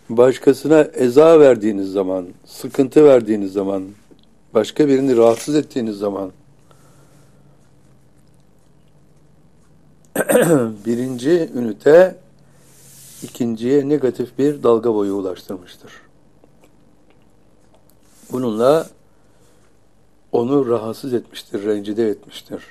başkasına eza verdiğiniz zaman, sıkıntı verdiğiniz zaman, başka birini rahatsız ettiğiniz zaman, birinci ünite ikinciye negatif bir dalga boyu ulaştırmıştır. Bununla onu rahatsız etmiştir, rencide etmiştir.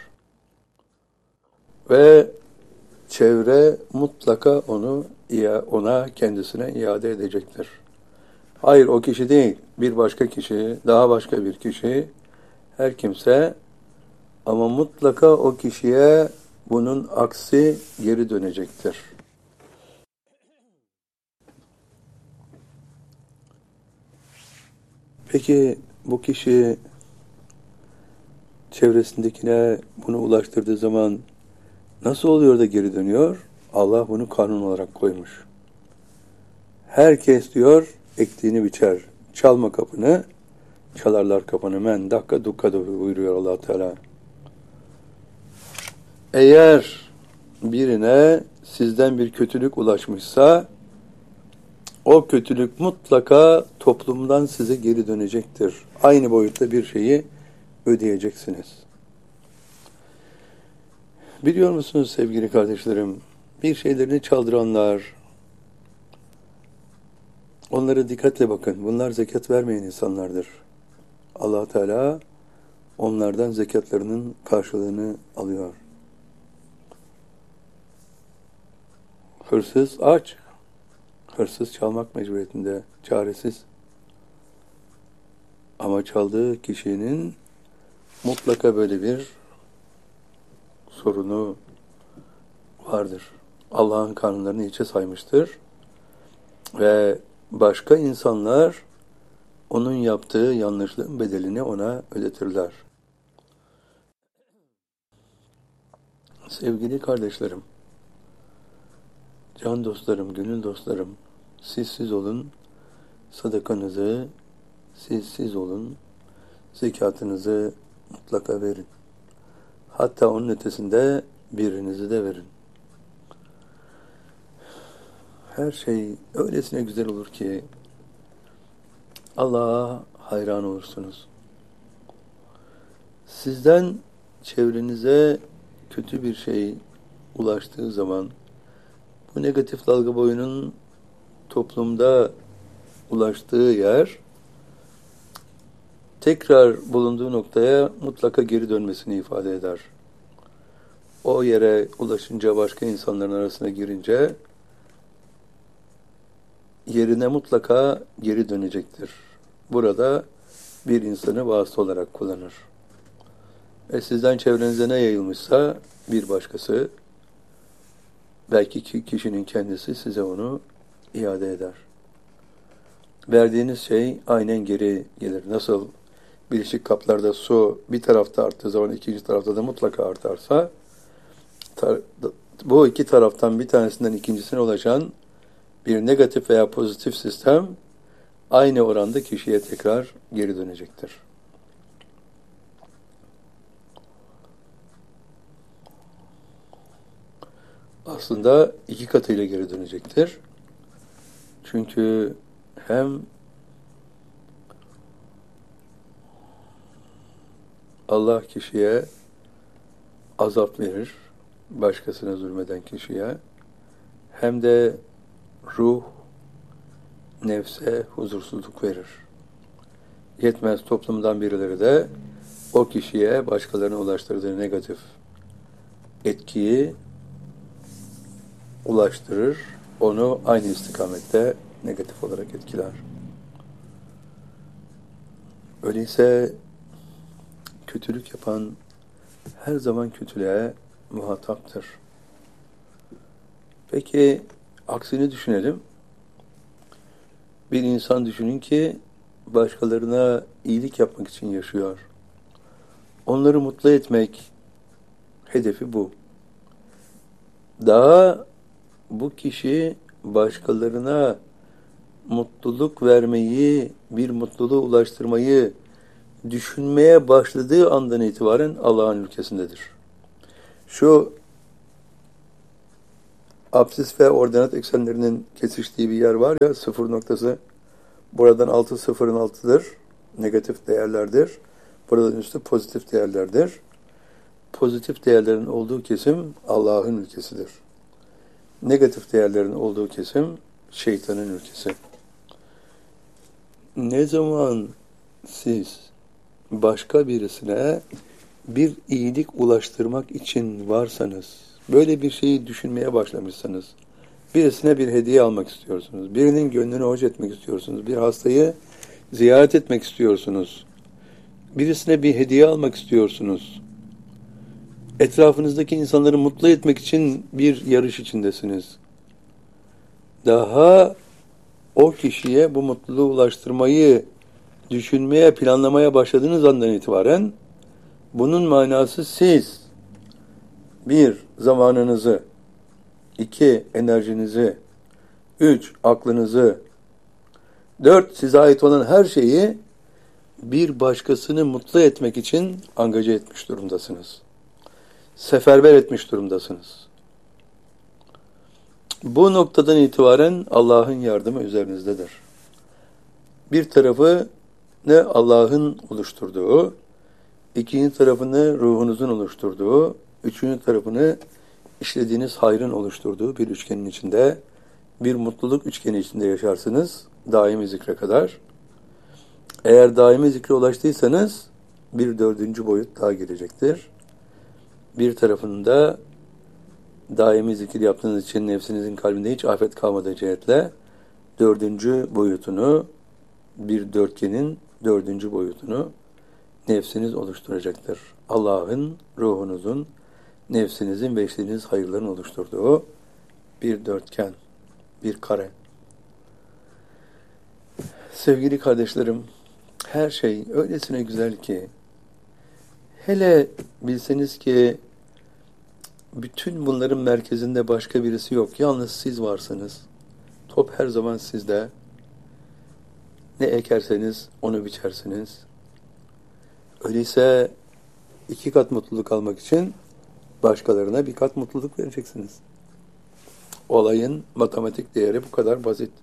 Ve çevre mutlaka ona kendisine iade edecektir. Hayır, o kişi değil, bir başka kişi, daha başka bir kişi, her kimse, ama mutlaka o kişiye bunun aksi geri dönecektir. Peki bu kişi çevresindekine bunu ulaştırdığı zaman nasıl oluyor da geri dönüyor? Allah bunu kanun olarak koymuş. Herkes diyor ektiğini biçer. Çalma kapını, çalarlar kapını. Men dakika dukka buyuruyor Allah Teala. Eğer birine sizden bir kötülük ulaşmışsa o kötülük mutlaka toplumdan size geri dönecektir. Aynı boyutta bir şeyi ödeyeceksiniz. Biliyor musunuz sevgili kardeşlerim? Bir şeylerini çaldıranlar, onlara dikkatle bakın. Bunlar zekat vermeyen insanlardır. Allah Teala onlardan zekatlarının karşılığını alıyor. Hırsız aç. Hırsız çalmak mecburiyetinde, çaresiz. Ama çaldığı kişinin mutlaka böyle bir sorunu vardır. Allah'ın kanunlarını hiçe saymıştır. Ve başka insanlar onun yaptığı yanlışlığın bedelini ona ödetirler. Sevgili kardeşlerim, can dostlarım, gönül dostlarım, siz olun, sadakanızı siz olun, zekatınızı mutlaka verin. Hatta onun ötesinde birinizi de verin. Her şey öylesine güzel olur ki Allah'a hayran olursunuz. Sizden çevrenize kötü bir şey ulaştığı zaman bu negatif dalga boyunun toplumda ulaştığı yer tekrar bulunduğu noktaya mutlaka geri dönmesini ifade eder. O yere ulaşınca, başka insanların arasına girince yerine mutlaka geri dönecektir. Burada bir insanı vasıta olarak kullanır. Sizden çevrenize ne yayılmışsa bir başkası, belki kişinin kendisi size onu iade eder. Verdiğiniz şey aynen geri gelir. Nasıl birleşik kaplarda su bir tarafta arttığı zaman ikinci tarafta da mutlaka artarsa, bu iki taraftan bir tanesinden ikincisine ulaşan bir negatif veya pozitif sistem aynı oranda kişiye tekrar geri dönecektir. Aslında iki katıyla geri dönecektir. Çünkü hem Allah kişiye azap verir, başkasına zulmeden kişiye, hem de ruh, nefse huzursuzluk verir. Yetmez, toplumdan birileri de o kişiye başkalarına ulaştırdığı negatif etkiyi ulaştırır, onu aynı istikamette negatif olarak etkiler. Öyleyse kötülük yapan her zaman kötülüğe muhataptır. Peki aksini düşünelim. Bir insan düşünün ki başkalarına iyilik yapmak için yaşıyor. Onları mutlu etmek hedefi bu. Daha bu kişi başkalarına mutluluk vermeyi, bir mutluluğu ulaştırmayı düşünmeye başladığı andan itibaren Allah'ın ülkesindedir. Şu Absis ve ordinat eksenlerinin kesiştiği bir yer var ya, sıfır noktası. Buradan altı sıfırın altıdır. Negatif değerlerdir. Buradan üstü pozitif değerlerdir. Pozitif değerlerin olduğu kesim Allah'ın ülkesidir. Negatif değerlerin olduğu kesim şeytanın ülkesi. Ne zaman siz başka birisine bir iyilik ulaştırmak için varsanız, böyle bir şeyi düşünmeye başlamışsanız, birisine bir hediye almak istiyorsunuz, birinin gönlünü hoş etmek istiyorsunuz, bir hastayı ziyaret etmek istiyorsunuz, birisine bir hediye almak istiyorsunuz, etrafınızdaki insanları mutlu etmek için bir yarış içindesiniz. Daha o kişiye bu mutluluğu ulaştırmayı düşünmeye, planlamaya başladığınız andan itibaren bunun manası siz bir, zamanınızı, iki, enerjinizi, üç, aklınızı, dört, size ait olan her şeyi bir başkasını mutlu etmek için angaje etmiş durumdasınız. Seferber etmiş durumdasınız. Bu noktadan itibaren Allah'ın yardımı üzerinizdedir. Bir tarafı ne Allah'ın oluşturduğu, ikinci tarafını ruhunuzun oluşturduğu, üçüncü tarafını işlediğiniz hayrın oluşturduğu bir üçgenin içinde, bir mutluluk üçgeni içinde yaşarsınız daimi zikre kadar. Eğer daimi zikre ulaştıysanız bir dördüncü boyut daha gelecektir. Bir tarafında daimi zikir yaptığınız için nefsinizin kalbinde hiç afet kalmadığı cihetle dördüncü boyutunu, bir dörtgenin dördüncü boyutunu nefsiniz oluşturacaktır. Allah'ın, ruhunuzun, nefsinizin ve işlediğiniz hayırların oluşturduğu bir dörtgen, bir kare. Sevgili kardeşlerim, her şey öylesine güzel ki, hele bilseniz ki bütün bunların merkezinde başka birisi yok. Yalnız siz varsınız. Top her zaman sizde. Ne ekerseniz onu biçersiniz. Öyleyse 2 kat mutluluk almak için başkalarına 1 kat mutluluk vereceksiniz. Olayın matematik değeri bu kadar basit.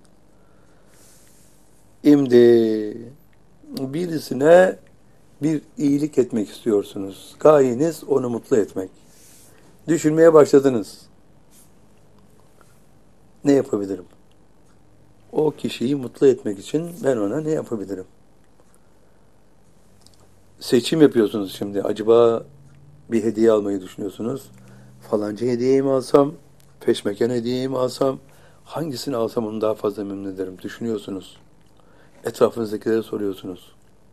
Şimdi birisine bir iyilik etmek istiyorsunuz. Gayeniz onu mutlu etmek. Düşünmeye başladınız. Ne yapabilirim? O kişiyi mutlu etmek için ben ona ne yapabilirim? Seçim yapıyorsunuz şimdi. Acaba bir hediye almayı düşünüyorsunuz. Falanca hediyeyi mi alsam, peşmeken hediyeyi mi alsam, hangisini alsam onu daha fazla memnun ederim düşünüyorsunuz. Etrafınızdakilere soruyorsunuz.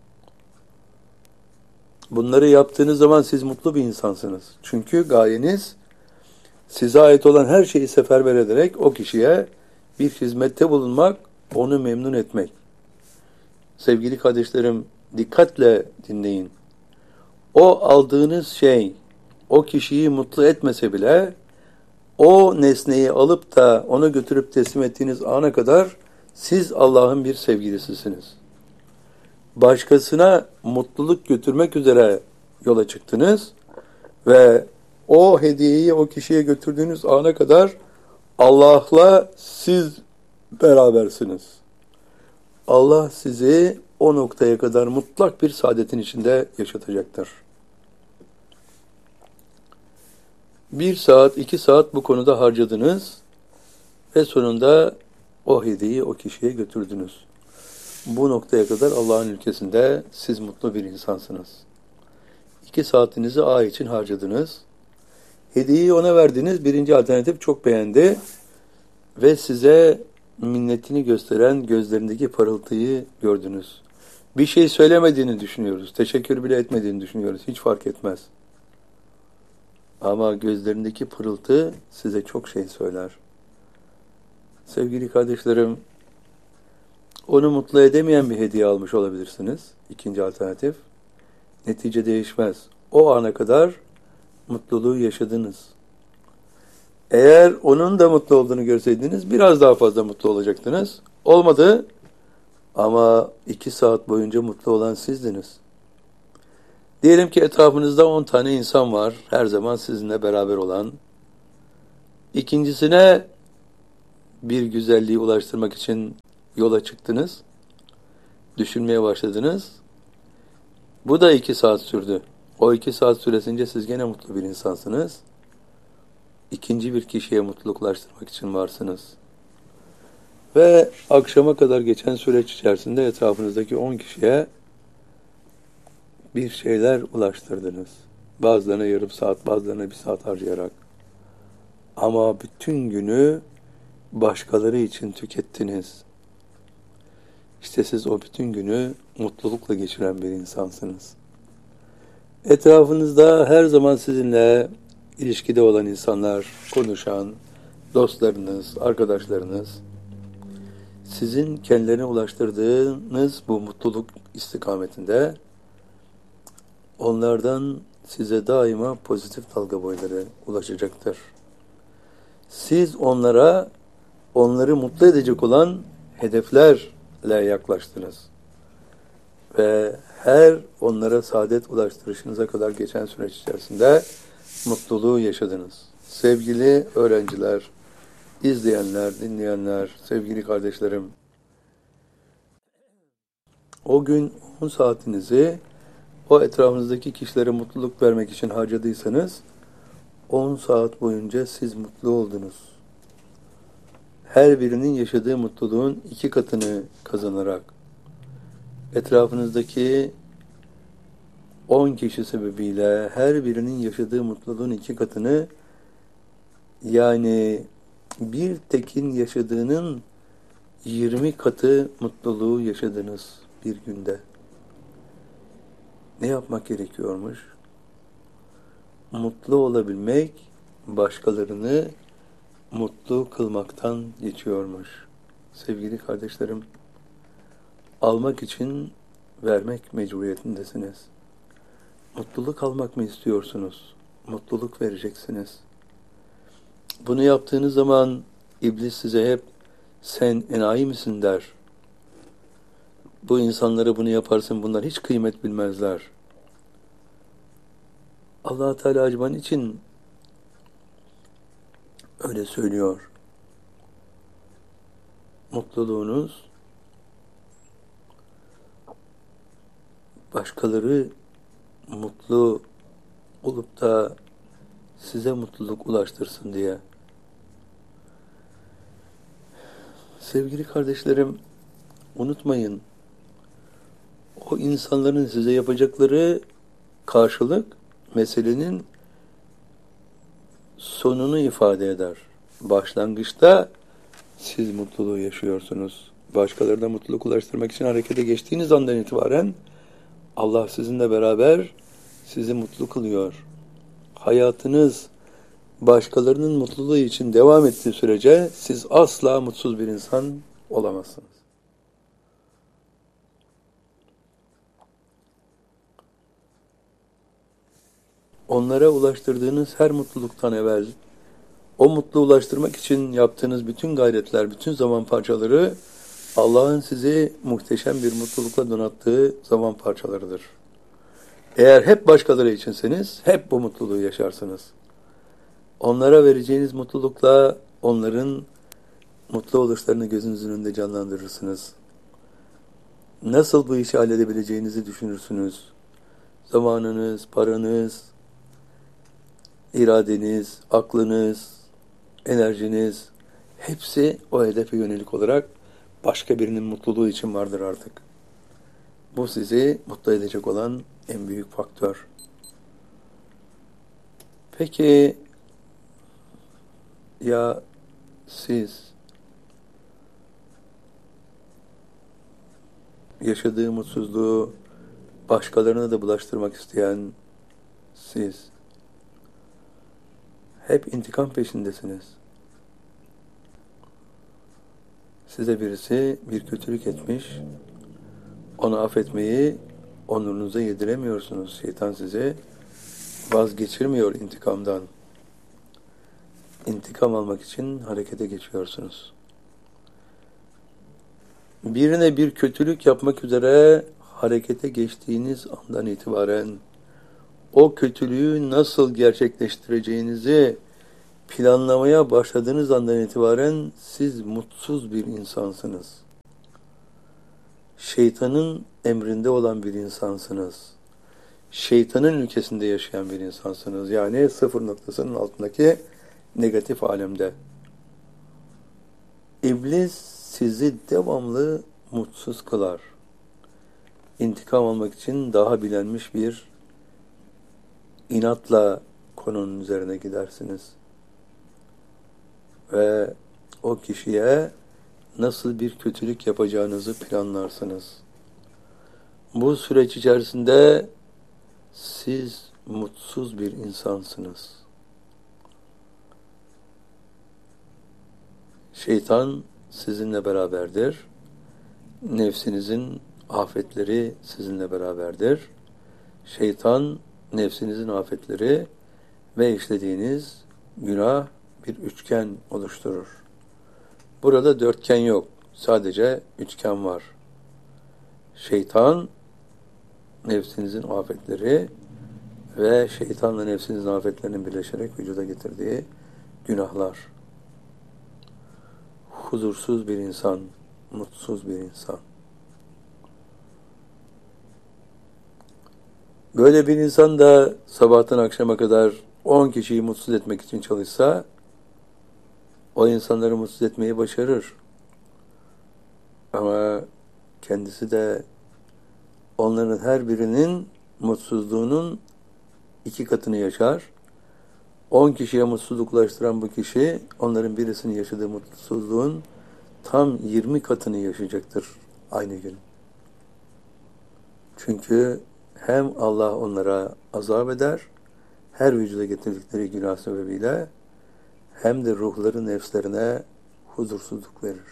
Bunları yaptığınız zaman siz mutlu bir insansınız. Çünkü gayeniz size ait olan her şeyi seferber ederek o kişiye bir hizmette bulunmak, onu memnun etmek. Sevgili kardeşlerim, dikkatle dinleyin. O aldığınız şey, o kişiyi mutlu etmese bile, o nesneyi alıp da ona götürüp teslim ettiğiniz ana kadar siz Allah'ın bir sevgilisisiniz. Başkasına mutluluk götürmek üzere yola çıktınız ve o hediyeyi o kişiye götürdüğünüz ana kadar Allah'la siz berabersiniz. Allah sizi o noktaya kadar mutlak bir saadetin içinde yaşatacaktır. 1 saat, 2 saat bu konuda harcadınız ve sonunda o hediyeyi o kişiye götürdünüz. Bu noktaya kadar Allah'ın ülkesinde siz mutlu bir insansınız. 2 saatinizi A için harcadınız. Hediyeyi ona verdiniz. Birinci alternatif çok beğendi. Ve size minnetini gösteren gözlerindeki parıltıyı gördünüz. Bir şey söylemediğini düşünüyoruz. Teşekkür bile etmediğini düşünüyoruz. Hiç fark etmez. Ama gözlerindeki pırıltı size çok şey söyler. Sevgili kardeşlerim, onu mutlu edemeyen bir hediye almış olabilirsiniz. İkinci alternatif. Netice değişmez. O ana kadar mutluluğu yaşadınız. Eğer onun da mutlu olduğunu görseydiniz biraz daha fazla mutlu olacaktınız. Olmadı ama 2 saat boyunca mutlu olan sizdiniz. Diyelim ki etrafınızda 10 tane insan var. Her zaman sizinle beraber olan. İkincisine bir güzelliği ulaştırmak için yola çıktınız. Düşünmeye başladınız. Bu da 2 saat sürdü. O 2 saat süresince siz gene mutlu bir insansınız. İkinci bir kişiye mutluluk ulaştırmak için varsınız. Ve akşama kadar geçen süreç içerisinde etrafınızdaki 10 kişiye bir şeyler ulaştırdınız. Bazılarına yarım saat, bazılarına 1 saat harcayarak. Ama bütün günü başkaları için tükettiniz. İşte siz o bütün günü mutlulukla geçiren bir insansınız. Etrafınızda her zaman sizinle ilişkide olan insanlar, konuşan, dostlarınız, arkadaşlarınız, sizin kendilerine ulaştırdığınız bu mutluluk istikametinde onlardan size daima pozitif dalga boyları ulaşacaktır. Siz onları mutlu edecek olan hedeflerle yaklaştınız. Ve her onlara saadet ulaştırışınıza kadar geçen süreç içerisinde mutluluğu yaşadınız. Sevgili öğrenciler, izleyenler, dinleyenler, sevgili kardeşlerim, o gün 10 saatinizi o etrafınızdaki kişilere mutluluk vermek için harcadıysanız 10 saat boyunca siz mutlu oldunuz. Her birinin yaşadığı mutluluğun 2 katını kazanarak etrafınızdaki 10 kişi sebebiyle her birinin yaşadığı mutluluğun 2 katını, yani bir tekin yaşadığının 20 katı mutluluğu yaşadınız bir günde. Ne yapmak gerekiyormuş? Mutlu olabilmek, başkalarını mutlu kılmaktan geçiyormuş. Sevgili kardeşlerim, almak için vermek mecburiyetindesiniz. Mutluluk almak mı istiyorsunuz? Mutluluk vereceksiniz. Bunu yaptığınız zaman iblis size hep sen enayi misin der. Bu insanlara bunu yaparsın, bunlar hiç kıymet bilmezler. Allah Teala acaba için öyle söylüyor. Mutluluğunuz başkaları mutlu olup da size mutluluk ulaştırsın diye. Sevgili kardeşlerim, unutmayın, o insanların size yapacakları karşılık meselenin sonunu ifade eder. Başlangıçta siz mutluluğu yaşıyorsunuz. Başkalarına mutluluk ulaştırmak için harekete geçtiğiniz andan itibaren Allah sizinle beraber sizi mutlu kılıyor. Hayatınız başkalarının mutluluğu için devam ettiği sürece siz asla mutsuz bir insan olamazsınız. Onlara ulaştırdığınız her mutluluktan evvel o mutluluğu ulaştırmak için yaptığınız bütün gayretler, bütün zaman parçaları Allah'ın sizi muhteşem bir mutlulukla donattığı zaman parçalarıdır. Eğer hep başkaları içinseniz hep bu mutluluğu yaşarsınız. Onlara vereceğiniz mutlulukla onların mutlu oluşlarını gözünüzün önünde canlandırırsınız. Nasıl bu işi halledebileceğinizi düşünürsünüz. Zamanınız, paranız, iradeniz, aklınız, enerjiniz hepsi o hedefe yönelik olarak başka birinin mutluluğu için vardır artık. Bu sizi mutlu edecek olan en büyük faktör. Peki ya siz yaşadığı mutsuzluğu başkalarına da bulaştırmak isteyen siz hep intikam peşindesiniz. Size birisi bir kötülük etmiş, onu affetmeyi onurunuza yediremiyorsunuz. Şeytan sizi vazgeçirmiyor intikamdan. İntikam almak için harekete geçiyorsunuz. Birine bir kötülük yapmak üzere harekete geçtiğiniz andan itibaren o kötülüğü nasıl gerçekleştireceğinizi Planlamaya başladığınız andan itibaren siz mutsuz bir insansınız. Şeytanın emrinde olan bir insansınız. Şeytanın ülkesinde yaşayan bir insansınız. Yani sıfır noktasının altındaki negatif alemde. İblis sizi devamlı mutsuz kılar. İntikam almak için daha bilenmiş bir inatla konunun üzerine gidersiniz. Ve o kişiye nasıl bir kötülük yapacağınızı planlarsınız. Bu süreç içerisinde siz mutsuz bir insansınız. Şeytan sizinle beraberdir. Nefsinizin afetleri sizinle beraberdir. Şeytan, nefsinizin afetleri ve işlediğiniz günah bir üçgen oluşturur. Burada dörtgen yok. Sadece üçgen var. Şeytan, nefsinizin afetleri ve şeytanla nefsinizin afetlerinin birleşerek vücuda getirdiği günahlar. Huzursuz bir insan, mutsuz bir insan. Böyle bir insan da sabahtan akşama kadar 10 kişiyi mutsuz etmek için çalışsa, o insanları mutsuz etmeyi başarır. Ama kendisi de onların her birinin mutsuzluğunun 2 katını yaşar. 10 kişiye mutsuzluk ulaştıran bu kişi, onların birisinin yaşadığı mutsuzluğun tam 20 katını yaşayacaktır aynı gün. Çünkü hem Allah onlara azap eder, her vücuda getirdikleri günah sebebiyle, hem de ruhları nefslerine huzursuzluk verir.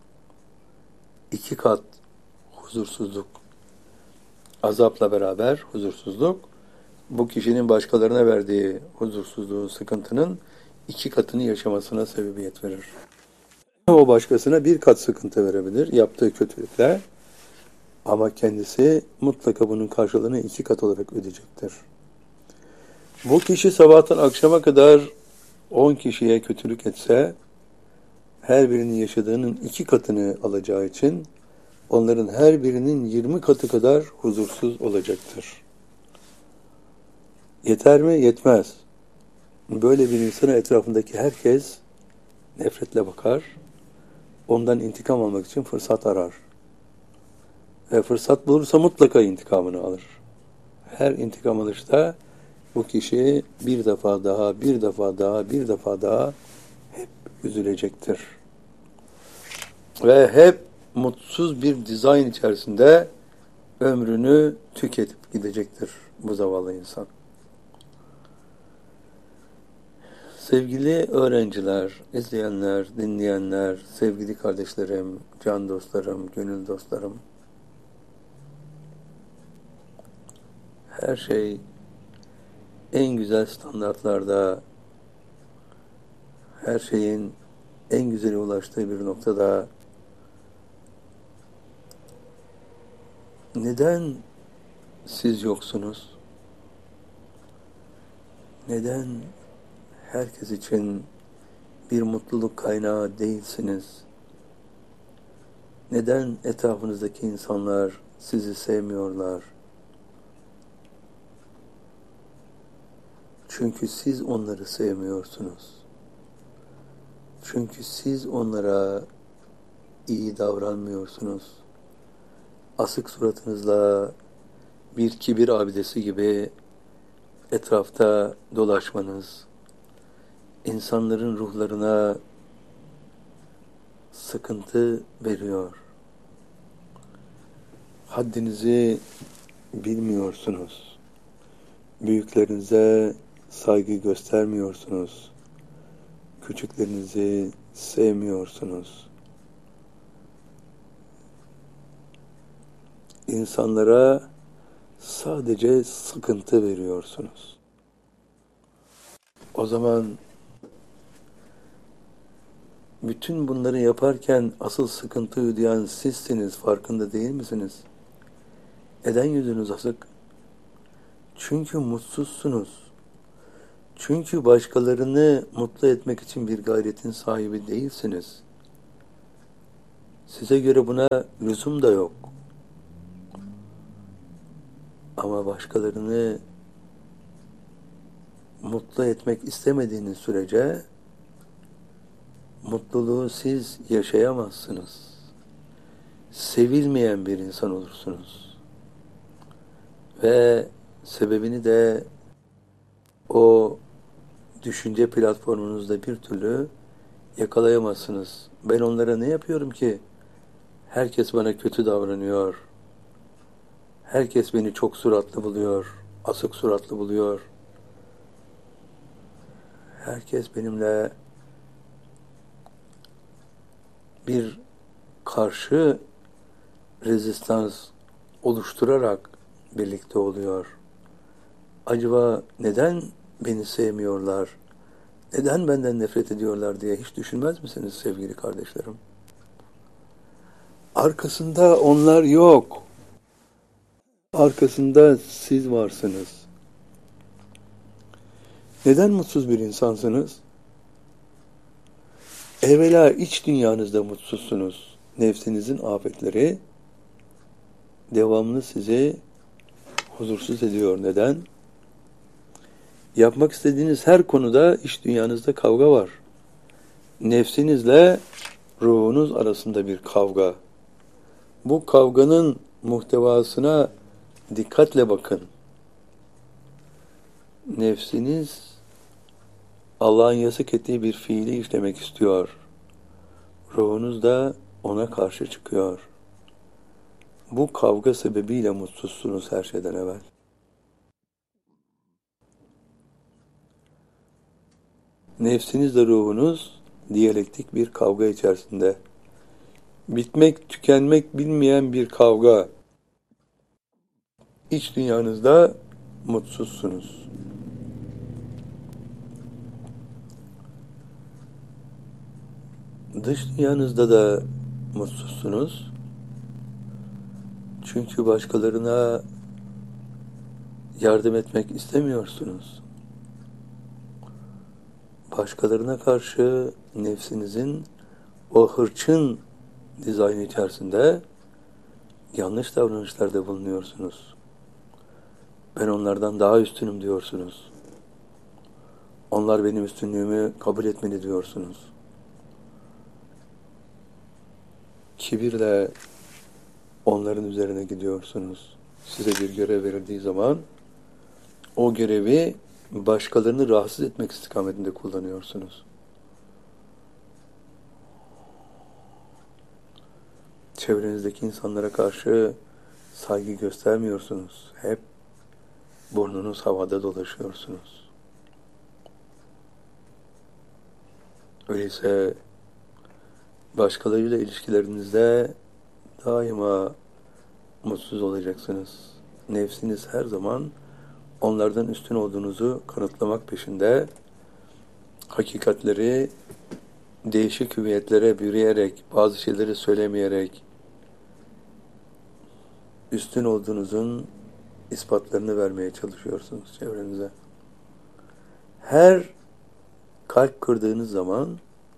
2 kat huzursuzluk, azapla beraber huzursuzluk, bu kişinin başkalarına verdiği huzursuzluğun, sıkıntının 2 katını yaşamasına sebebiyet verir. O başkasına 1 kat sıkıntı verebilir yaptığı kötülükler, ama kendisi mutlaka bunun karşılığını 2 kat olarak ödeyecektir. Bu kişi sabahtan akşama kadar 10 kişiye kötülük etse, her birinin yaşadığının 2 katını alacağı için, onların her birinin 20 katı kadar huzursuz olacaktır. Yeter mi? Yetmez. Böyle bir insana etrafındaki herkes nefretle bakar, ondan intikam almak için fırsat arar. Ve fırsat bulursa mutlaka intikamını alır. Her intikam alışta bu kişi bir defa daha hep üzülecektir. Ve hep mutsuz bir dizayn içerisinde ömrünü tüketip gidecektir bu zavallı insan. Sevgili öğrenciler, izleyenler, dinleyenler, sevgili kardeşlerim, can dostlarım, gönül dostlarım, her şey en güzel standartlarda, her şeyin en güzeli ulaştığı bir noktada neden siz yoksunuz? Neden herkes için bir mutluluk kaynağı değilsiniz? Neden etrafınızdaki insanlar sizi sevmiyorlar? Çünkü siz onları sevmiyorsunuz. Çünkü siz onlara iyi davranmıyorsunuz. Asık suratınızla bir kibir abidesi gibi etrafta dolaşmanız, insanların ruhlarına sıkıntı veriyor. Haddinizi bilmiyorsunuz. Büyüklerinize saygı göstermiyorsunuz. Küçüklerinizi sevmiyorsunuz. İnsanlara sadece sıkıntı veriyorsunuz. O zaman bütün bunları yaparken asıl sıkıntıyı duyan sizsiniz, farkında değil misiniz? Neden yüzünüz asık? Çünkü mutsuzsunuz. Çünkü başkalarını mutlu etmek için bir gayretin sahibi değilsiniz. Size göre buna lüzum da yok. Ama başkalarını mutlu etmek istemediğiniz sürece mutluluğu siz yaşayamazsınız. Sevilmeyen bir insan olursunuz. Ve sebebini de o düşünce platformunuzda bir türlü yakalayamazsınız. Ben onlara ne yapıyorum ki? Herkes bana kötü davranıyor. Herkes beni çok suratlı buluyor. Asık suratlı buluyor. Herkes benimle bir karşı rezistans oluşturarak birlikte oluyor. Acaba neden beni sevmiyorlar? Neden benden nefret ediyorlar diye hiç düşünmez misiniz sevgili kardeşlerim? Arkasında onlar yok. Arkasında siz varsınız. Neden mutsuz bir insansınız? Evvela iç dünyanızda mutsuzsunuz. Nefsinizin afetleri devamlı sizi huzursuz ediyor. Neden? Yapmak istediğiniz her konuda iç dünyanızda kavga var. Nefsinizle ruhunuz arasında bir kavga. Bu kavganın muhtevasına dikkatle bakın. Nefsiniz Allah'ın yasak ettiği bir fiili işlemek istiyor. Ruhunuz da ona karşı çıkıyor. Bu kavga sebebiyle mutsuzsunuz her şeyden evvel. Nefsinizle ruhunuz diyalektik bir kavga içerisinde. Bitmek, tükenmek bilmeyen bir kavga. İç dünyanızda mutsuzsunuz. Dış dünyanızda da mutsuzsunuz. Çünkü başkalarına yardım etmek istemiyorsunuz. Başkalarına karşı nefsinizin o hırçın dizaynı içerisinde yanlış davranışlarda bulunuyorsunuz. Ben onlardan daha üstünüm diyorsunuz. Onlar benim üstünlüğümü kabul etmeli diyorsunuz. Kibirle onların üzerine gidiyorsunuz. Size bir görev verildiği zaman o görevi başkalarını rahatsız etmek istikametinde kullanıyorsunuz. Çevrenizdeki insanlara karşı saygı göstermiyorsunuz. Hep burnunuz havada dolaşıyorsunuz. Öyleyse başkalarıyla ilişkilerinizde daima mutsuz olacaksınız. Nefsiniz her zaman onlardan üstün olduğunuzu kanıtlamak peşinde, hakikatleri değişik hüviyetlere bürüyerek, bazı şeyleri söylemeyerek, üstün olduğunuzun ispatlarını vermeye çalışıyorsunuz çevrenize. Her kalp kırdığınız zaman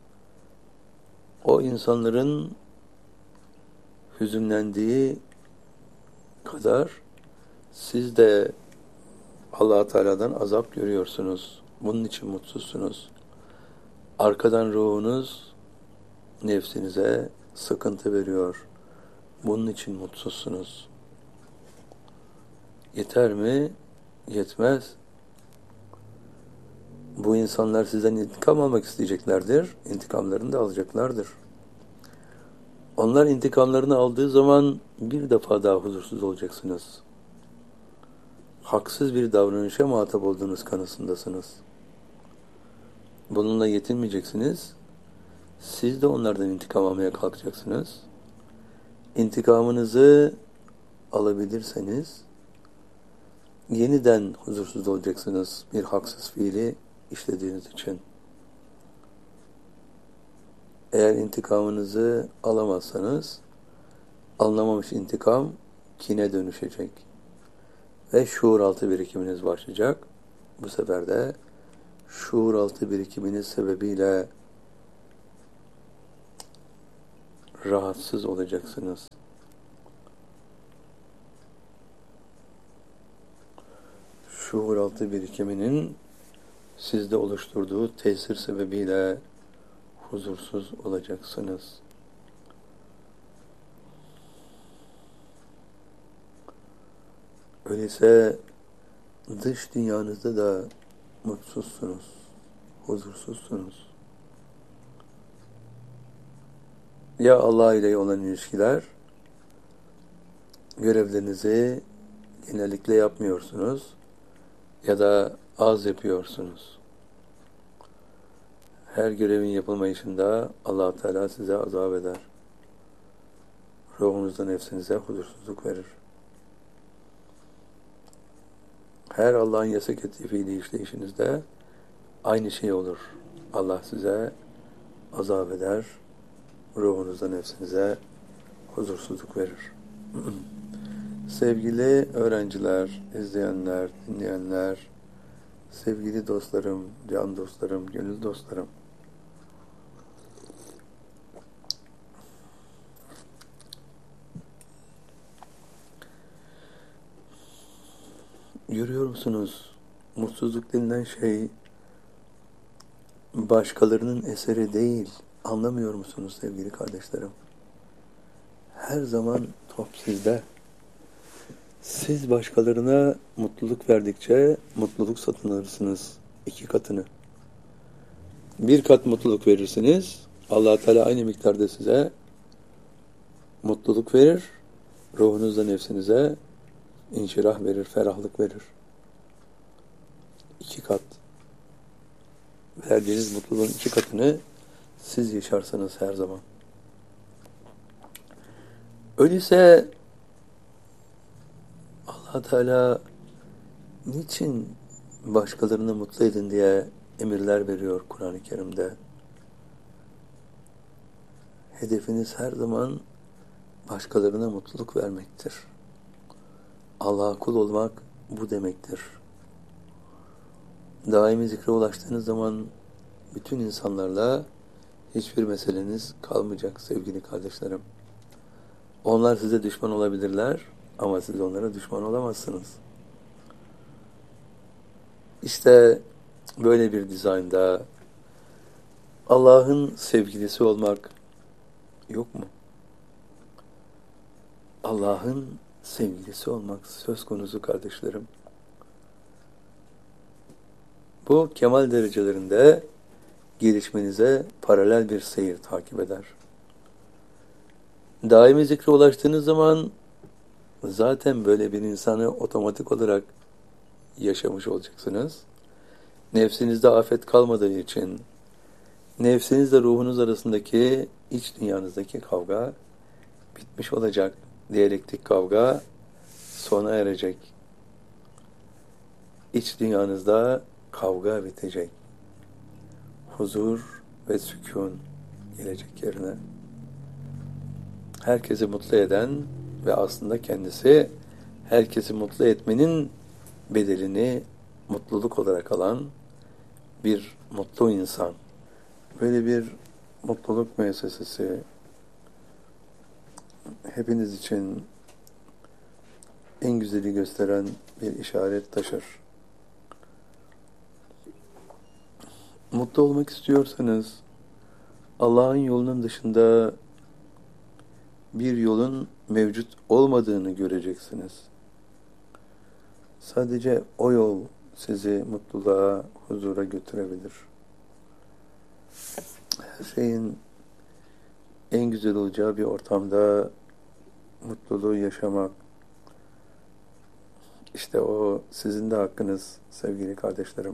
o insanların hüzünlendiği kadar siz de Allah Teala'dan azap görüyorsunuz. Bunun için mutsuzsunuz. Arkadan ruhunuz nefsinize sıkıntı veriyor. Bunun için mutsuzsunuz. Yeter mi? Yetmez. Bu insanlar sizden intikam almak isteyeceklerdir. İntikamlarını da alacaklardır. Onlar intikamlarını aldığı zaman bir defa daha huzursuz olacaksınız. Haksız bir davranışa muhatap olduğunuz kanısındasınız. Bununla yetinmeyeceksiniz. Siz de onlardan intikam almaya kalkacaksınız. İntikamınızı alabilirseniz yeniden huzursuz olacaksınız bir haksız fiili işlediğiniz için. Eğer intikamınızı alamazsanız alınamamış intikam kine dönüşecek ve şuur altı birikiminiz başlayacak. Bu sefer de şuur altı birikiminiz sebebiyle rahatsız olacaksınız. Şuur altı birikiminin sizde oluşturduğu tesir sebebiyle huzursuz olacaksınız. Öyleyse dış dünyanızda da mutsuzsunuz, huzursuzsunuz. Ya Allah ile olan ilişkiler, görevlerinizi genellikle yapmıyorsunuz ya da az yapıyorsunuz. Her görevin yapılmayışında Allah Teala size azap eder. Ruhunuzda, nefsinize huzursuzluk verir. Her Allah'ın yasak ettiği fiili işleyişinizde aynı şey olur. Allah size azap eder. Ruhunuzda, nefsinize huzursuzluk verir. Sevgili öğrenciler, izleyenler, dinleyenler, sevgili dostlarım, can dostlarım, gönül dostlarım. Görüyor musunuz? Mutsuzluk denilen şey başkalarının eseri değil. Anlamıyor musunuz sevgili kardeşlerim? Her zaman top sizde. Siz başkalarına mutluluk verdikçe mutluluk satın alırsınız 2 katını. 1 kat mutluluk verirsiniz. Allah Teala aynı miktarda size mutluluk verir. Ruhunuzda, nefsinize inşirah verir, ferahlık verir. 2 kat. Verdiğiniz mutluluğun 2 katını siz yaşarsanız her zaman. Öyleyse Allah Teala niçin başkalarını mutlu edin diye emirler veriyor Kur'an-ı Kerim'de? Hedefiniz her zaman başkalarına mutluluk vermektir. Allah'a kul olmak bu demektir. Daimi zikre ulaştığınız zaman bütün insanlarla hiçbir meseleniz kalmayacak sevgili kardeşlerim. Onlar size düşman olabilirler ama siz onlara düşman olamazsınız. İşte böyle bir dizaynda Allah'ın sevgilisi olmak yok mu? Allah'ın sevgilisi olmak söz konusu kardeşlerim. Bu kemal derecelerinde gelişmenize paralel bir seyir takip eder. Daimi zikre ulaştığınız zaman zaten böyle bir insanı otomatik olarak yaşamış olacaksınız. Nefsinizde afet kalmadığı için, nefsinizle ruhunuz arasındaki iç dünyanızdaki kavga bitmiş olacak. Diyalektik kavga sona erecek. İç dünyanızda kavga bitecek. Huzur ve sükun gelecek yerine. Herkesi mutlu eden ve aslında kendisi herkesi mutlu etmenin bedelini mutluluk olarak alan bir mutlu insan. Böyle bir mutluluk müessesesi hepiniz için en güzeli gösteren bir işaret taşır. Mutlu olmak istiyorsanız Allah'ın yolunun dışında bir yolun mevcut olmadığını göreceksiniz. Sadece o yol sizi mutluluğa, huzura götürebilir. Her şeyin en güzel olacağı bir ortamda mutluluğu yaşamak, işte o sizin de hakkınız sevgili kardeşlerim.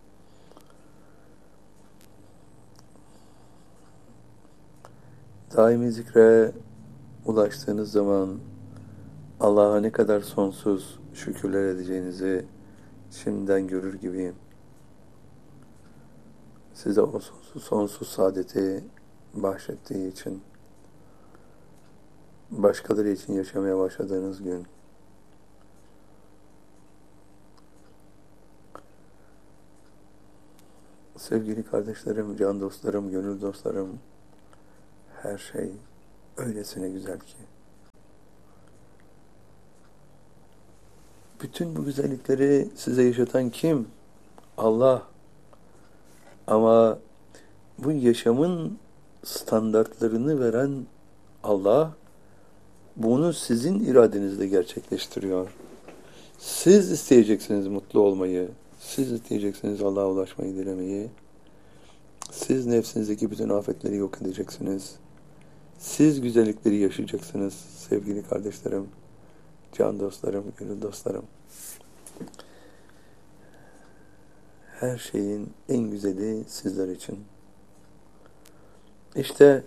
Daimi zikre ulaştığınız zaman Allah'a ne kadar sonsuz şükürler edeceğinizi şimdiden görür gibiyim. Size o sonsuz saadeti bahşettiği için, başkaları için yaşamaya başladığınız gün, Sevgili kardeşlerim, can dostlarım, gönül dostlarım, her şey öylesine güzel ki. Bütün bu güzellikleri size yaşatan kim? Allah. Ama bu yaşamın standartlarını veren Allah, bunu sizin iradenizle gerçekleştiriyor. Siz isteyeceksiniz mutlu olmayı, siz isteyeceksiniz Allah'a ulaşmayı, dilemeyi. Siz nefsinizdeki bütün afetleri yok edeceksiniz. Siz güzellikleri yaşayacaksınız sevgili kardeşlerim, can dostlarım, gönül dostlarım. Her şeyin en güzeli sizler için. İşte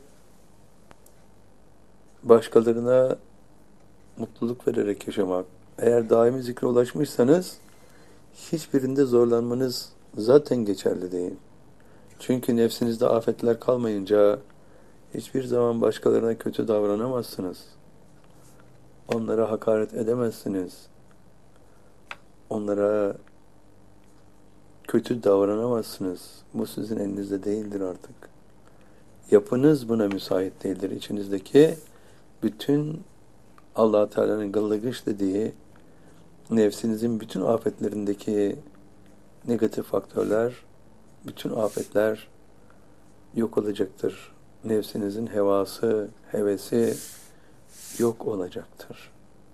başkalarına mutluluk vererek yaşamak. Eğer daimi zikre ulaşmışsanız hiçbirinde zorlanmanız zaten geçerli değil. Çünkü nefsinizde afetler kalmayınca hiçbir zaman başkalarına kötü davranamazsınız. Onlara hakaret edemezsiniz. Onlara kötü davranamazsınız. Bu sizin elinizde değildir artık. Yapınız buna müsait değildir. İçinizdeki bütün Allah Teala'nın gıllıgış dediği nefsinizin bütün afetlerindeki negatif faktörler, bütün afetler yok olacaktır. Nefsinizin hevası, hevesi yok olacaktır.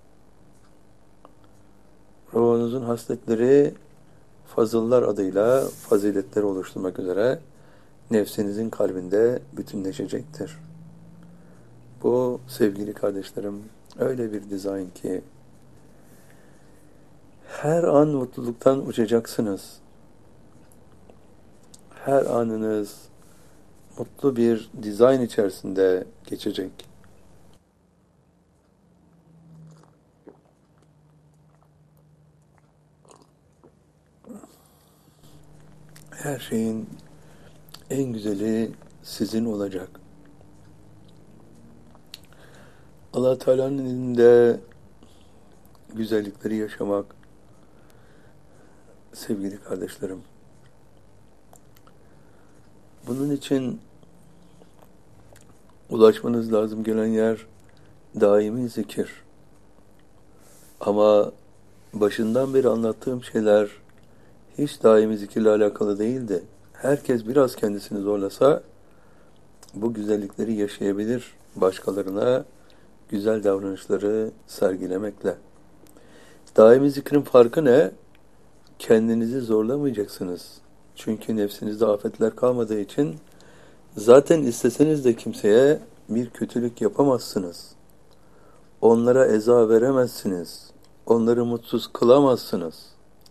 Ruhunuzun hasletleri fazıllar adıyla faziletleri oluşturmak üzere nefsinizin kalbinde bütünleşecektir. Bu sevgili kardeşlerim öyle bir dizayn ki her an mutluluktan uçacaksınız. Her anınız mutlu bir dizayn içerisinde geçecek. Her şeyin en güzeli sizin olacak. Allah Teala'nın elinde güzellikleri yaşamak, sevgili kardeşlerim. Bunun için ulaşmanız lazım gelen yer daimi zikir. Ama başından beri anlattığım şeyler hiç daimi zikirle alakalı değildi. Herkes biraz kendisini zorlasa bu güzellikleri yaşayabilir, başkalarına güzel davranışları sergilemekle. Daimi zikrin farkı ne? Kendinizi zorlamayacaksınız. Çünkü nefsinizde afetler kalmadığı için zaten isteseniz de kimseye bir kötülük yapamazsınız. Onlara eza veremezsiniz. Onları mutsuz kılamazsınız.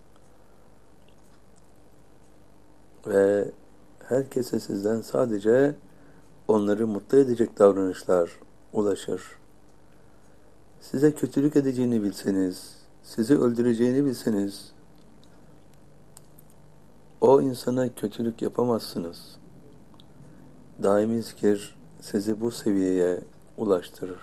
Ve herkese sizden sadece onları mutlu edecek davranışlar ulaşır. Size kötülük edeceğini bilseniz, sizi öldüreceğini bilseniz, o insana kötülük yapamazsınız. Daimi zikir sizi bu seviyeye ulaştırır.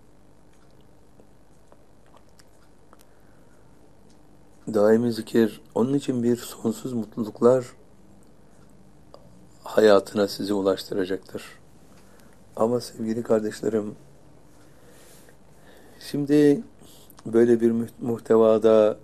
Daimi zikir onun için bir sonsuz mutluluklar hayatına sizi ulaştıracaktır. Ama sevgili kardeşlerim, şimdi böyle bir muhtevada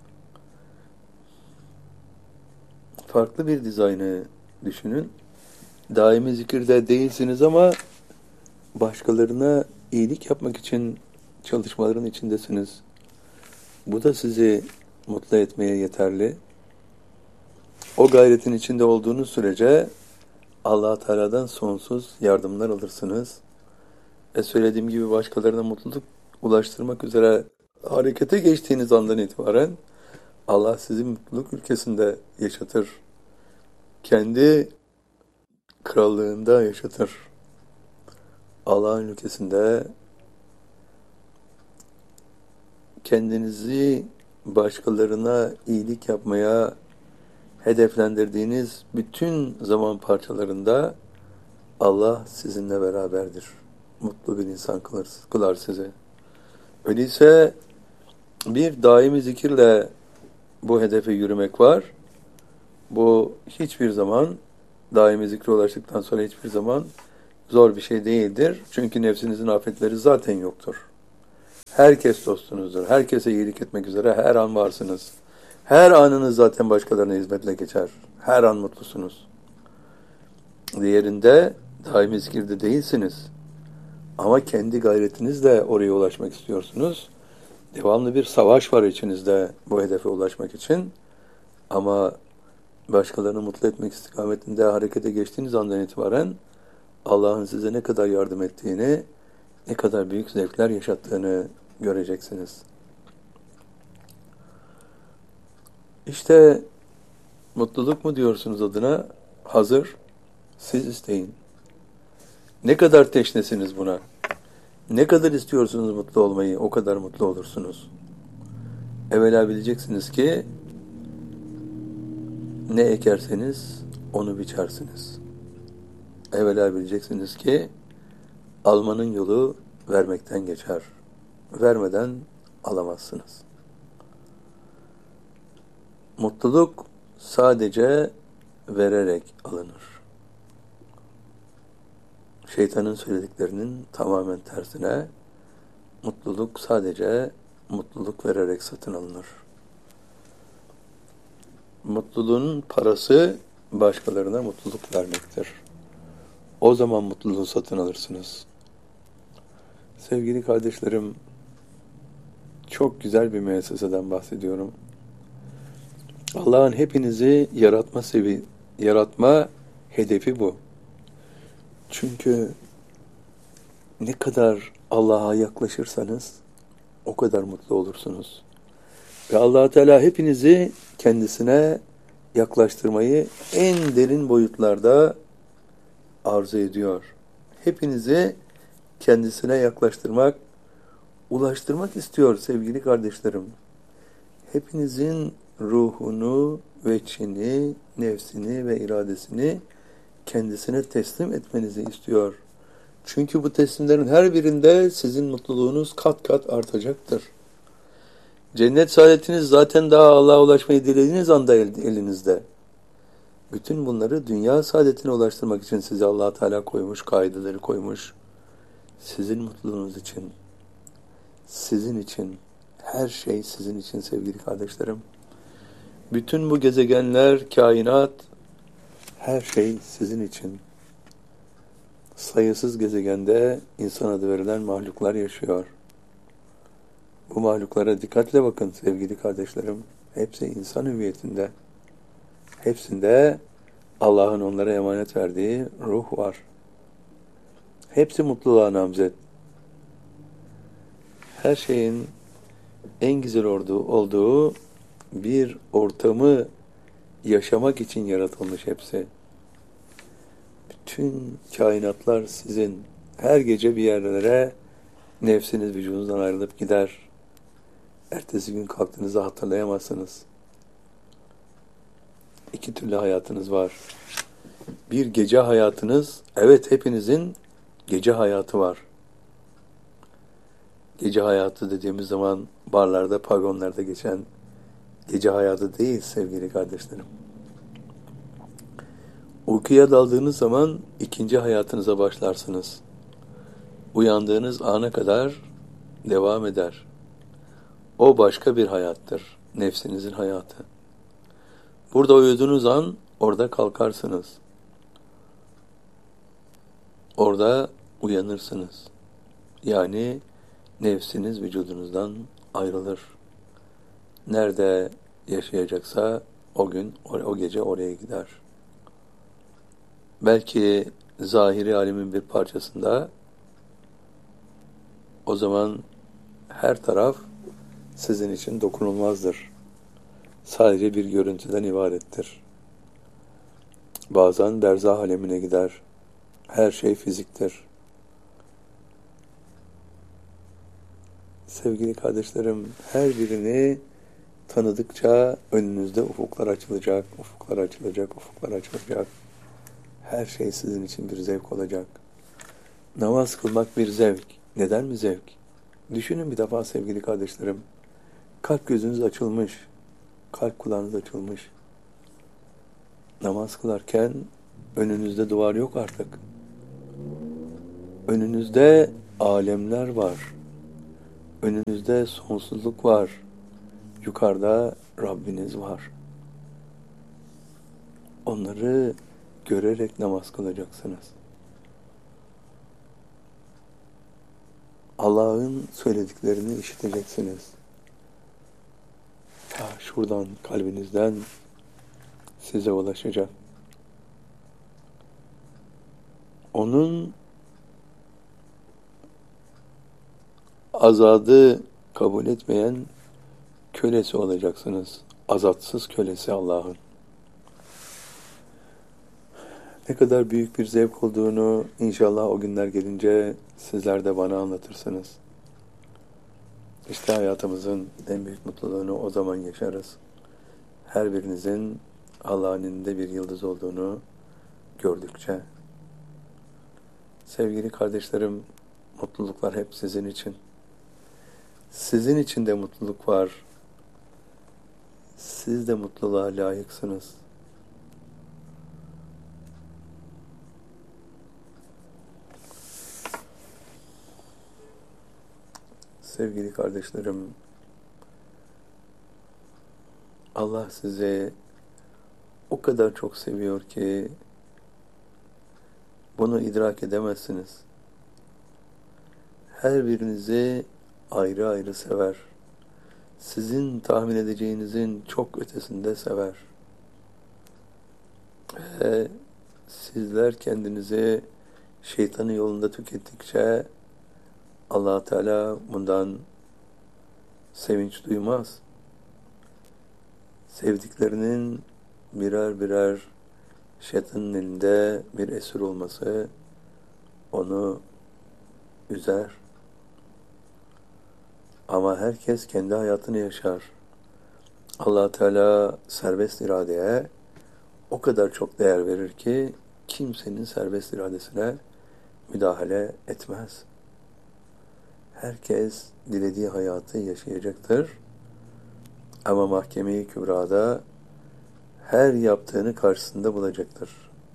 farklı bir dizaynı düşünün. Daimi zikirde değilsiniz ama başkalarına iyilik yapmak için çalışmaların içindesiniz. Bu da sizi mutlu etmeye yeterli. O gayretin içinde olduğunuz sürece Allah Teala'dan sonsuz yardımlar alırsınız. Söylediğim gibi başkalarına mutluluk ulaştırmak üzere harekete geçtiğiniz andan itibaren Allah sizi mutluluk ülkesinde yaşatır. Kendi krallığında yaşatır. Allah'ın ülkesinde kendinizi başkalarına iyilik yapmaya hedeflendirdiğiniz bütün zaman parçalarında Allah sizinle beraberdir. Mutlu bir insan kılar sizi. Öyleyse bir daimi zikirle bu hedefe yürümek var. Bu hiçbir zaman daimi zikre ulaştıktan sonra hiçbir zaman zor bir şey değildir. Çünkü nefsinizin afetleri zaten yoktur. Herkes dostunuzdur. Herkese iyilik etmek üzere her an varsınız. Her anınız zaten başkalarına hizmetle geçer. Her an mutlusunuz. Diğerinde daimi zikirde değilsiniz. Ama kendi gayretinizle oraya ulaşmak istiyorsunuz. Devamlı bir savaş var içinizde bu hedefe ulaşmak için. Ama başkalarını mutlu etmek istikametinde harekete geçtiğiniz andan itibaren Allah'ın size ne kadar yardım ettiğini, ne kadar büyük zevkler yaşattığını göreceksiniz. İşte mutluluk mu diyorsunuz adına? Hazır, siz isteyin. Ne kadar teşnesiniz buna? Ne kadar istiyorsunuz mutlu olmayı, o kadar mutlu olursunuz. Evvela bileceksiniz ki ne ekerseniz onu biçersiniz. Evvela bileceksiniz ki almanın yolu vermekten geçer. Vermeden alamazsınız. Mutluluk sadece vererek alınır. Şeytanın söylediklerinin tamamen tersine mutluluk sadece mutluluk vererek satın alınır. Mutluluğun parası başkalarına mutluluk vermektir. O zaman mutluluğu satın alırsınız. Sevgili kardeşlerim, çok güzel bir müesseseden bahsediyorum. Allah'ın hepinizi yaratma hedefi bu. Çünkü ne kadar Allah'a yaklaşırsanız o kadar mutlu olursunuz. Ve Allah Teala hepinizi kendisine yaklaştırmayı en derin boyutlarda arzu ediyor. Hepinizi kendisine yaklaştırmak, ulaştırmak istiyor sevgili kardeşlerim. Hepinizin ruhunu, veçhini, nefsini ve iradesini kendisine teslim etmenizi istiyor. Çünkü bu teslimlerin her birinde sizin mutluluğunuz kat kat artacaktır. Cennet saadetiniz zaten daha Allah'a ulaşmayı dilediğiniz anda elinizde. Bütün bunları dünya saadetine ulaştırmak için size Allah Teala koymuş, kaideleri koymuş. Sizin mutluluğunuz için, sizin için, her şey sizin için sevgili kardeşlerim. Bütün bu gezegenler, kainat, her şey sizin için. Sayısız gezegende insan adı verilen mahluklar yaşıyor. Bu mahluklara dikkatle bakın sevgili kardeşlerim. Hepsi insan hüviyetinde. Hepsinde Allah'ın onlara emanet verdiği ruh var. Hepsi mutluluğa namzet. Her şeyin en güzel olduğu bir ortamı yaşamak için yaratılmış hepsi. Bütün kainatlar sizin. Her gece bir yerlere nefsiniz vücudunuzdan ayrılıp gider. Ertesi gün kalktığınızda hatırlayamazsınız. İki türlü hayatınız var. Bir gece hayatınız, evet hepinizin gece hayatı var. Gece hayatı dediğimiz zaman barlarda, pavyonlarda geçen gece hayatı değil sevgili kardeşlerim. Uykuya daldığınız zaman ikinci hayatınıza başlarsınız. Uyandığınız ana kadar devam eder. O başka bir hayattır. Nefsinizin hayatı. Burada uyuduğunuz an orada kalkarsınız. Orada uyanırsınız. Yani nefsiniz vücudunuzdan ayrılır. Nerede yaşayacaksa o gün, o gece oraya gider. Belki zahiri alemin bir parçasında, o zaman her taraf sizin için dokunulmazdır. Sadece bir görüntüden ibarettir. Bazen berzah alemine gider. Her şey fiziktir. Sevgili kardeşlerim, her birini tanıdıkça önünüzde ufuklar açılacak, ufuklar açılacak, ufuklar açılacak. Her şey sizin için bir zevk olacak. Namaz kılmak bir zevk. Neden mi zevk? Düşünün bir defa sevgili kardeşlerim. Kalp gözünüz açılmış. Kalp kulağınız açılmış. Namaz kılarken Önünüzde duvar yok artık. Önünüzde alemler var. Önünüzde sonsuzluk var. Yukarıda Rabbiniz var. Onları görerek namaz kılacaksınız. Allah'ın söylediklerini işiteceksiniz. Şuradan, kalbinizden size ulaşacak. Onun azadı kabul etmeyen kölesi olacaksınız. Azatsız kölesi Allah'ın. Ne kadar büyük bir zevk olduğunu inşallah o günler gelince sizler de bana anlatırsınız. İşte hayatımızın en büyük mutluluğunu o zaman yaşarız. Her birinizin Allah'ın elinde bir yıldız olduğunu gördükçe. Sevgili kardeşlerim, mutluluklar hep sizin için. Sizin için de mutluluk var. Siz de mutluluğa layıksınız. Sevgili kardeşlerim, Allah sizi o kadar çok seviyor ki bunu idrak edemezsiniz. Her birinizi ayrı ayrı sever. Sizin tahmin edeceğinizin çok ötesinde sever. Ve sizler kendinizi şeytanın yolunda tükettikçe Allah Teala bundan sevinç duymaz. Sevdiklerinin birer birer şeytanın elinde bir esir olması onu üzer. Ama herkes kendi hayatını yaşar. Allah Teala serbest iradeye o kadar çok değer verir ki kimsenin serbest iradesine müdahale etmez. Herkes dilediği hayatı yaşayacaktır. Ama mahkeme-i kübrada her yaptığını karşısında bulacaktır.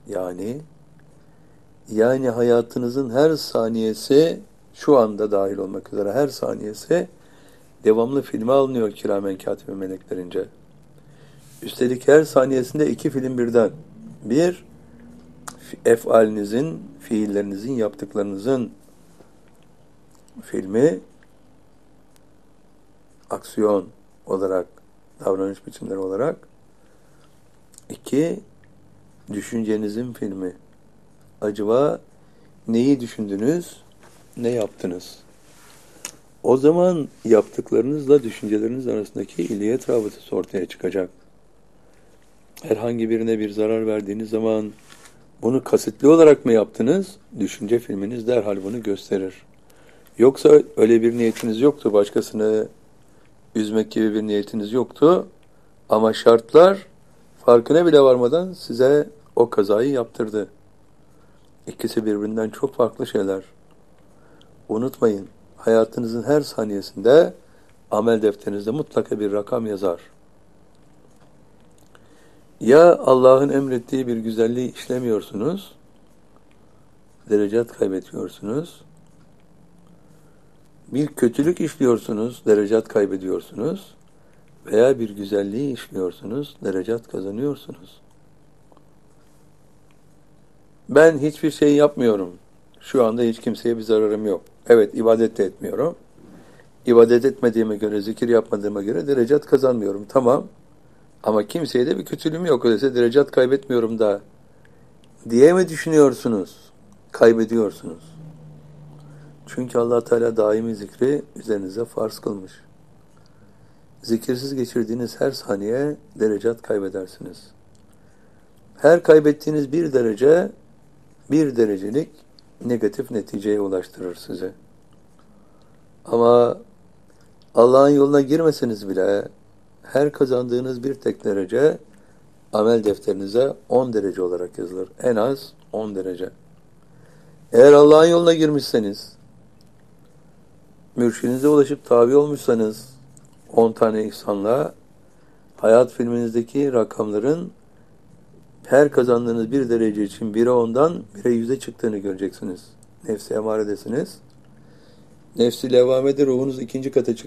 Yani hayatınızın her saniyesi, şu anda dahil olmak üzere her saniyesi devamlı filme alınıyor kiramen katibe meleklerince. Üstelik her saniyesinde 2 film birden. Bir, efalinizin, fiillerinizin, yaptıklarınızın filmi, aksiyon olarak, davranış biçimleri olarak. 2, düşüncenizin filmi. Acaba neyi düşündünüz, ne yaptınız? O zaman yaptıklarınızla düşünceleriniz arasındaki illiyet rabıtası ortaya çıkacak. Herhangi birine bir zarar verdiğiniz zaman bunu kasıtlı olarak mı yaptınız? Düşünce filminiz derhal bunu gösterir. Yoksa öyle bir niyetiniz yoktu, başkasını üzmek gibi bir niyetiniz yoktu. Ama şartlar farkına bile varmadan size o kazayı yaptırdı. İkisi birbirinden çok farklı şeyler. Unutmayın, hayatınızın her saniyesinde amel defterinizde mutlaka bir rakam yazar. Ya Allah'ın emrettiği bir güzelliği işlemiyorsunuz, derecat kaybediyorsunuz. Bir kötülük işliyorsunuz, derecat kaybediyorsunuz. Veya bir güzelliği işliyorsunuz, derecat kazanıyorsunuz. Ben hiçbir şey yapmıyorum. Şu anda hiç kimseye bir zararım yok. Evet, ibadet de etmiyorum. İbadet etmediğime göre, zikir yapmadığıma göre derecat kazanmıyorum. Tamam. Ama kimseye de bir kötülüğüm yok. Öyleyse derecat kaybetmiyorum da diye mi düşünüyorsunuz? Kaybediyorsunuz. Çünkü Allah Teala daimi zikri üzerinize farz kılmış. Zikirsiz geçirdiğiniz her saniye derecat kaybedersiniz. Her kaybettiğiniz bir derece, bir derecelik negatif neticeye ulaştırır sizi. Ama Allah'ın yoluna girmeseniz bile her kazandığınız bir tek derece amel defterinize 10 derece olarak yazılır. En az 10 derece. Eğer Allah'ın yoluna girmişseniz, mürşidinize ulaşıp tabi olmuşsanız 10 tane ihsanla hayat filminizdeki rakamların Her kazandığınız bir derece için 1'e 10'dan 1'e 100'e çıktığını göreceksiniz. Nefsi emaredesiniz. Nefsi levvamede ruhunuz 2. kata çıkıyor.